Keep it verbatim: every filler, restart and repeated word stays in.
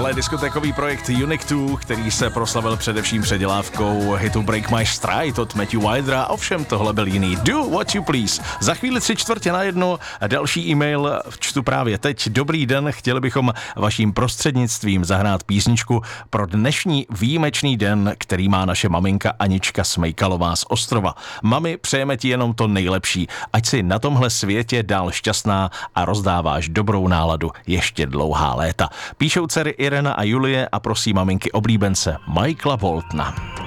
Tohle je diskotékový projekt Unique dva, který se proslavil především předělávkou hitu Break My Stride od Matthew Wildera, ovšem tohle byl jiný. Do what you please. Za chvíli tři čtvrtě na jednu, další e-mail čtu právě teď. Dobrý den, chtěli bychom vaším prostřednictvím zahrát písničku pro dnešní výjimečný den, který má naše maminka Anička Smejkalová z Ostrova. Mami, přejeme ti jenom to nejlepší, ať si na tomhle světě dál šťastná a rozdáváš dobrou náladu ještě dlouhá léta. Píšou dcery Irena a Julie a prosí maminky oblíbence Michaela Boltona.